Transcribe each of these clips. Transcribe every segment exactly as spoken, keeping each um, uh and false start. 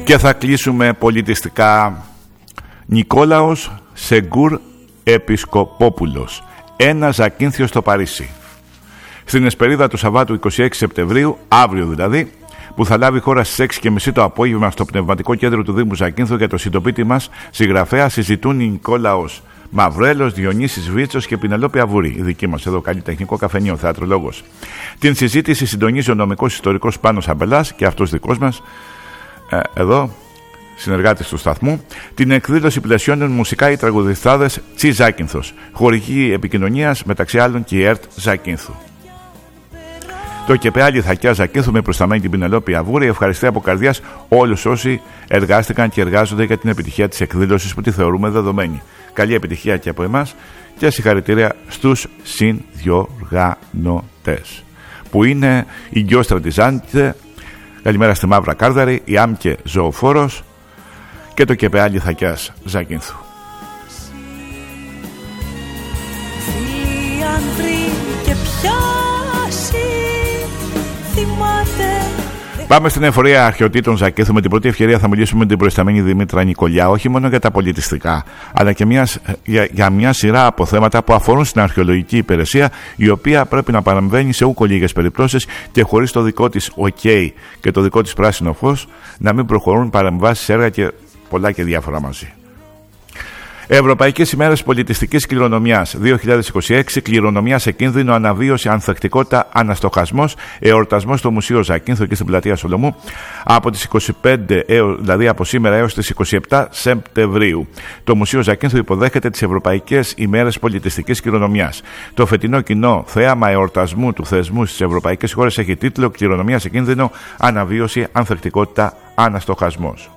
Και θα κλείσουμε πολιτιστικά. Νικόλαος Σεγκούρ Επισκοπόπουλος, ένα Ζακίνθιο στο Παρίσι. Στην Εσπερίδα του Σαββάτου είκοσι έξι Σεπτεμβρίου, αύριο δηλαδή, που θα λάβει η χώρα στις έξι και μισή το απόγευμα στο Πνευματικό Κέντρο του Δήμου Ζακίνθου, για το συντοπίτη μας συγγραφέα συζητούν οι Νικόλαος Μαυρέλος, Διονύσης Βίτσος και Πινελόπη Αβούρη, η δική μας εδώ καλλιτεχνικό καφενείο, θεατρολόγος. Την συζήτηση συντονίζει ο νομικός ιστορικός Πάνος Αμπελάς και αυτός δικός μας, ε, εδώ, συνεργάτης του σταθμού. Την εκδήλωση πλαισιώνουν μουσικά οι τραγουδιστάδες Τσι Ζάκυνθος, χορηγή επικοινωνίας μεταξύ άλλων και η ΕΡΤ Ζακίνθου. Το ΚΕΠΕ Αληθακιά Ζακίνθου με προσταμένη την Πινελόπη Αβούρη ευχαριστεί από καρδιάς όλους όσοι εργάστηκαν και εργάζονται για την επιτυχία της εκδήλωσης που τη θεωρούμε δεδομένη. Καλή επιτυχία και από εμάς και συγχαρητήρια στους συνδιοργανωτές, που είναι η Γκιόστρα Τιζάντζε, καλημέρα στη Μαύρα Κάρδαρη, η Άμκε Ζωοφόρος και το ΚΕΠΕ Αληθακιάς Ζακίνθου. Πάμε στην εφορία αρχαιοτήτων Ζακίνθου. Με την πρώτη ευκαιρία θα μιλήσουμε με την προϊσταμένη Δήμητρα Νικολιά, όχι μόνο για τα πολιτιστικά, αλλά και μια, για, για μια σειρά από θέματα που αφορούν στην αρχαιολογική υπηρεσία, η οποία πρέπει να παραμβαίνει σε ούκο λίγες περιπτώσεις και χωρίς το δικό της OK και το δικό της πράσινο φως να μην προχωρούν παρεμβάσεις, έργα και πολλά και διάφορα μαζί. Ευρωπαϊκές ημέρες πολιτιστικής κληρονομιάς δύο χιλιάδες είκοσι έξι, κληρονομιά σε κίνδυνο, αναβίωση, ανθεκτικότητα, αναστοχασμός, εορτασμός στο Μουσείο Ζακίνθου και στην Πλατεία Σολομού από τις είκοσι πέντε, δηλαδή από σήμερα έως τις είκοσι επτά Σεπτεμβρίου. Το Μουσείο Ζακίνθου υποδέχεται τις Ευρωπαϊκές ημέρες πολιτιστικής κληρονομιάς. Το φετινό κοινό θέαμα εορτασμού του θεσμού στις ευρωπαϊκές χώρες έχει τίτλο «Κληρονομιά σε κίνδυνο, αναβίωση, ανθεκτικότητα, αναστοχασμός».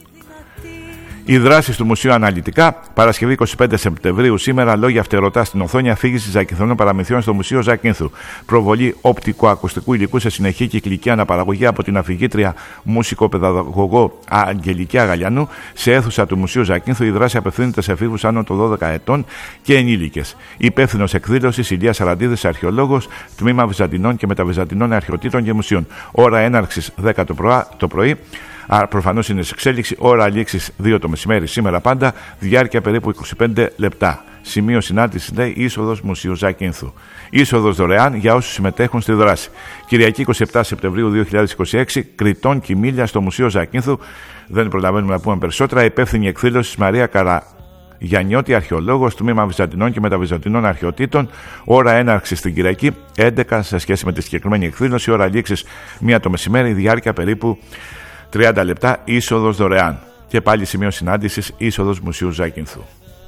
Οι δράσεις του Μουσείου αναλυτικά. Παρασκευή είκοσι πέντε Σεπτεμβρίου, σήμερα, λόγια φτερωτά στην οθόνη, αφήγηση Ζακυνθιανών παραμυθιών στο Μουσείο Ζακίνθου. Προβολή οπτικοακουστικού υλικού σε συνεχή κυκλική αναπαραγωγή από την αφηγήτρια μουσικοπαιδαγωγό Αγγελική Αγαλιανού σε αίθουσα του Μουσείου Ζακίνθου. Η δράση απευθύνεται σε εφήβους άνω των δώδεκα ετών και ενήλικες. Υπεύθυνος εκδήλωσης Ηλίας Σαραντίδης, αρχαιολόγος, τμήμα Βυζαντινών και Μεταβυζαντινών Αρχαιοτήτων και Μουσείων. Ώρα έναρξης δέκα το πρωί. Άρα προφανώς είναι σε εξέλιξη. Ώρα λήξης δύο το μεσημέρι σήμερα πάντα. Διάρκεια περίπου είκοσι πέντε λεπτά. Σημείο συνάντησης λέει είσοδος Μουσείου Ζακίνθου. Είσοδος δωρεάν για όσους συμμετέχουν στη δράση. Κυριακή είκοσι επτά Σεπτεμβρίου δύο χιλιάδες είκοσι έξι, Κρητών Κιμήλια στο Μουσείο Ζακίνθου. Δεν προλαβαίνουμε να πούμε περισσότερα. Υπεύθυνη εκδήλωση Μαρία Καρα. Γιαννιώτη, αρχαιολόγος, τμήμα Βυζαντινών και Μεταβυζαντινών Αρχαιοτήτων. Ώρα έναρξης στην Κυριακή έντεκα σε σχέση με τη συγκεκριμένη εκδήλωση. Ώρα λήξης μία το μεσημέρι. Διάρκεια περίπου τριάντα λεπτά, είσοδος δωρεάν. Και πάλι σημείο συνάντησης, είσοδος Μουσείου Ζακίνθου.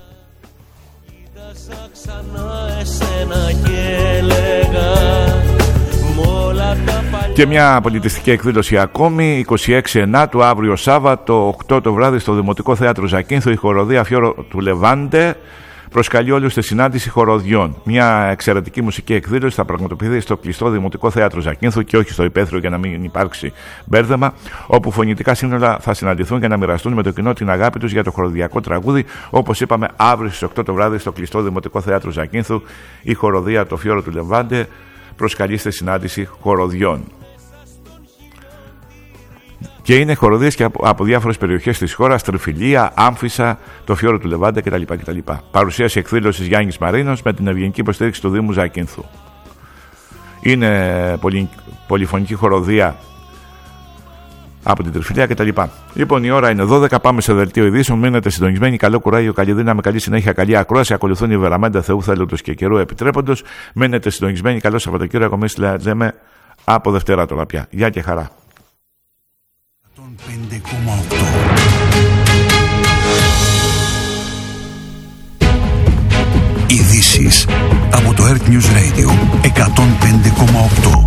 Και μια πολιτιστική εκδήλωση ακόμη, είκοσι έξι Ενάτου, αύριο Σάββατο, οκτώ το βράδυ στο Δημοτικό Θέατρο Ζακίνθου, η χοροδία Φιόρο του Λεβάντε προσκαλεί όλους στη συνάντηση χοροδιών. Μια εξαιρετική μουσική εκδήλωση θα πραγματοποιηθεί στο κλειστό Δημοτικό Θέατρο Ζακίνθου και όχι στο υπαίθριο για να μην υπάρξει μπέρδεμα, όπου φωνητικά σύνολα θα συναντηθούν για να μοιραστούν με το κοινό την αγάπη τους για το χοροδιακό τραγούδι. Όπως είπαμε, αύριο στις οκτώ το βράδυ στο κλειστό Δημοτικό Θέατρο Ζακίνθου, η χοροδία το Φιόρο του Λεβάντε προσκαλεί στη συνάντηση χοροδιών. Και είναι χοροδίες και από, από διάφορες περιοχές της χώρας, Τριφυλία, Άμφισσα, το Φιόρο του Λεβάντε κτλ. κτλ. Παρουσίαση εκδήλωσης Γιάννης Μαρίνος με την ευγενική υποστήριξη του Δήμου Ζακίνθου. Είναι πολυ, πολυφωνική χοροδία από την Τριφυλία κτλ. Λοιπόν, η ώρα είναι δώδεκα. Πάμε σε δελτίο ειδήσεων. Μείνετε συντονισμένοι. Καλό κουράγιο, καλή δύναμη, καλή συνέχεια, καλή ακρόαση. Ακολουθούν οι Βεραμέντα Θεού Θέλοντος και καιρού επιτρέποντος. Μένετε συντονισμένοι. Καλό Σαββατοκύριακο. Εμείς λέμε από Δευτέρα τώρα πια. Γεια και χαρά. πέντε κόμμα οκτώ Ειδήσεις από το Earth News Radio εκατόν πέντε κόμμα οκτώ.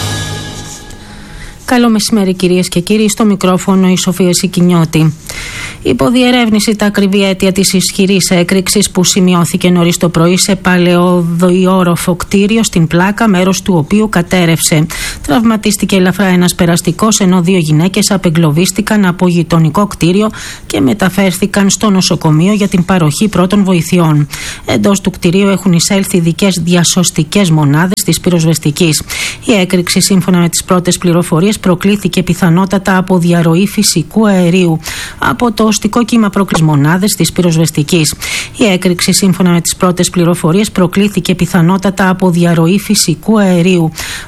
Καλό μεσημέρι κυρίες και κύριοι, στο μικρόφωνο η Σοφία Σικινιώτη. Υποδιερεύνηση τα ακριβή αίτια της ισχυρής έκρηξης που σημειώθηκε νωρίς το πρωί σε παλαιοδιόροφο κτίριο στην Πλάκα, μέρος του οποίου κατέρευσε. Τραυματίστηκε ελαφρά ένας περαστικός, ενώ δύο γυναίκες απεγκλωβίστηκαν από γειτονικό κτίριο και μεταφέρθηκαν στο νοσοκομείο για την παροχή πρώτων βοηθειών. Εντός του κτιρίου έχουν εισέλθει ειδικές διασωστικές μονάδες της πυροσβεστικής. Η έκρηξη, σύμφωνα με τις πρώτες πληροφορίες, προκλήθηκε πιθανότατα από διαρροή φυσικού αερίου από το οστικό κύμα προκλής μονάδες της πυροσβεστικής. Η έκρηξη, σύμφωνα με τις πρώτες πληροφορίες, προκλήθηκε πιθανότατα από διαρροή φυσικού αερίου